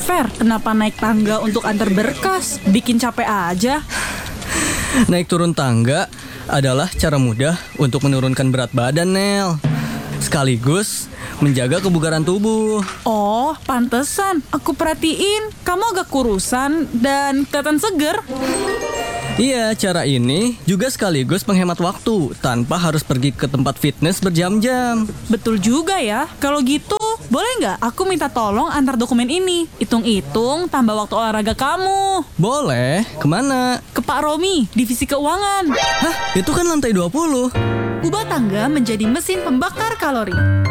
Fer, kenapa naik tangga untuk antar berkas? Bikin capek aja. Naik turun tangga adalah cara mudah untuk menurunkan berat badan, Nel. Sekaligus menjaga kebugaran tubuh. Oh, pantesan. Aku perhatiin, kamu agak kurusan dan kelihatan seger. Iya, cara ini juga sekaligus menghemat waktu tanpa harus pergi ke tempat fitness berjam-jam. Betul juga ya. Kalau gitu, boleh nggak aku minta tolong antar dokumen ini? Hitung-hitung tambah waktu olahraga kamu. Boleh, kemana? Ke Pak Romi, divisi keuangan. Hah, itu kan lantai 20. Ubah tangga menjadi mesin pembakar kalori.